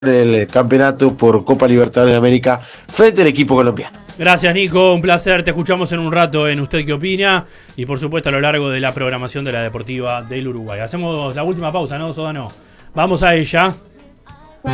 el campeonato por Copa Libertadores de América frente al equipo colombiano. Gracias, Nico, un placer. Te escuchamos en un rato en Usted Qué Opina y por supuesto a lo largo de la programación de la Deportiva del Uruguay. Hacemos la última pausa, ¿no, Sodano? Vamos a ella.